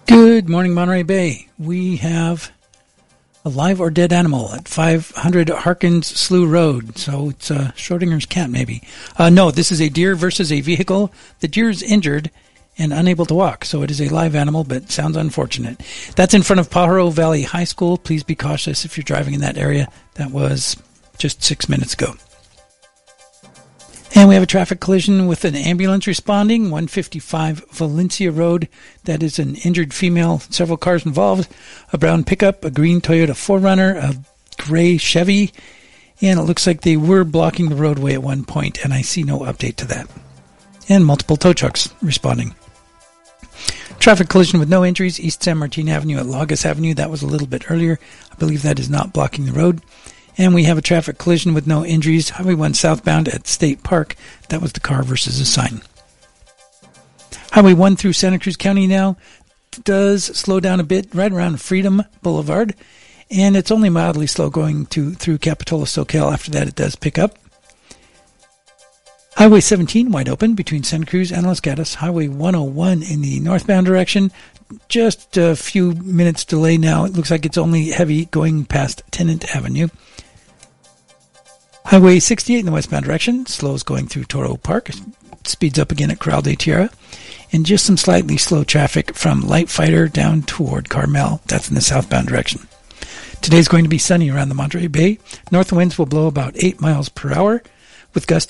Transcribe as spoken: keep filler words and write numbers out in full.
Good morning, Monterey Bay. We have a live or dead animal at five hundred Harkins Slough Road. So it's uh, Schrodinger's cat, maybe. Uh, no, this is a deer versus a vehicle. The deer is injured and unable to walk, so it is a live animal, but sounds unfortunate. That's in front of Pajaro Valley High School. Please be cautious if you're driving in that area. That was just six minutes ago. And we have a traffic collision with an ambulance responding, one fifty-five Valencia Road. That is an injured female, several cars involved, a brown pickup, a green Toyota four runner, a gray Chevy, and it looks like they were blocking the roadway at one point, and I see no update to that. And multiple tow trucks responding. Traffic collision with no injuries, East San Martin Avenue at Lagos Avenue. That was a little bit earlier. I believe that is not blocking the road. And we have a traffic collision with no injuries. Highway one southbound at State Park. That was the car versus a sign. Highway one through Santa Cruz County now does slow down a bit right around Freedom Boulevard. And it's only mildly slow going to through Capitola SoCal. After that, it does pick up. Highway seventeen wide open between Santa Cruz and Los Gatos. Highway one oh one in the northbound direction. Just a few minutes delay now. It looks like it's only heavy going past Tennant Avenue. Highway sixty-eight in the westbound direction, slows going through Toro Park, speeds up again at Corral de Tierra, and just some slightly slow traffic from Light Fighter down toward Carmel. That's in the southbound direction. Today's going to be sunny around the Monterey Bay. North winds will blow about eight miles per hour with gusts